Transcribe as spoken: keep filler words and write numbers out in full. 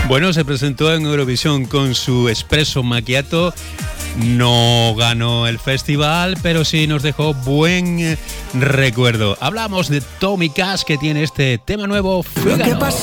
Bueno, se presentó en Eurovisión con su Espresso Macchiato. No ganó el festival, pero sí nos dejó buen recuerdo. Hablamos de Tommy Cash, que tiene este tema nuevo, Fígaro.